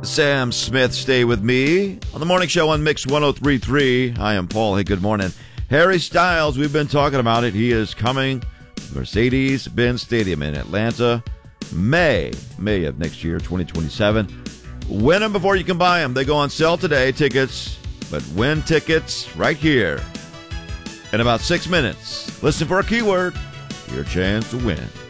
Sam Smith, stay with me on the morning show on Mix 103.3. I am Paul. Hey, good morning. Harry Styles, we've been talking about it. He is coming to Mercedes-Benz Stadium in Atlanta, May of next year, 2027. Win them before you can buy them. They go on sale today, tickets, but win tickets right here in about 6 minutes. Listen for a keyword, your chance to win.